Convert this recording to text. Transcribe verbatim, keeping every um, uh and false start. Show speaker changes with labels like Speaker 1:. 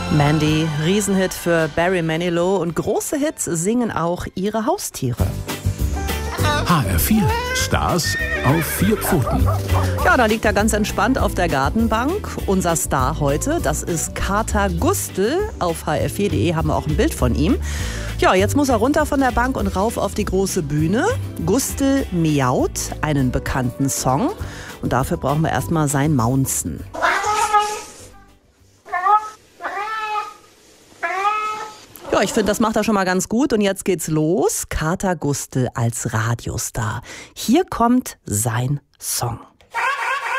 Speaker 1: Mandy, Riesenhit für Barry Manilow, und große Hits singen auch ihre Haustiere.
Speaker 2: H R vier, Stars auf vier Pfoten.
Speaker 1: Ja, da liegt er ganz entspannt auf der Gartenbank. Unser Star heute, das ist Kater Gustl. Auf h r vier punkt de haben wir auch ein Bild von ihm. Ja, jetzt muss er runter von der Bank und rauf auf die große Bühne. Gustl miaut, einen bekannten Song. Und dafür brauchen wir erstmal sein Maunzen. Ja, ich finde, das macht er schon mal ganz gut. Und jetzt geht's los. Kater Gustl als Radiostar. Hier kommt sein Song.